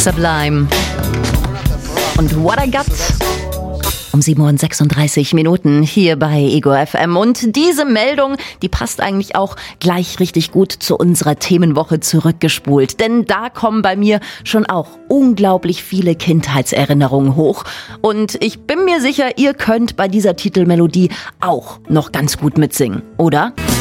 Sublime und What I Got um 7:36 hier bei Ego FM. Und diese Meldung, die passt eigentlich auch gleich richtig gut zu unserer Themenwoche zurückgespult. Denn da kommen bei mir schon auch unglaublich viele Kindheitserinnerungen hoch. Und ich bin mir sicher, ihr könnt bei dieser Titelmelodie auch noch ganz gut mitsingen, oder?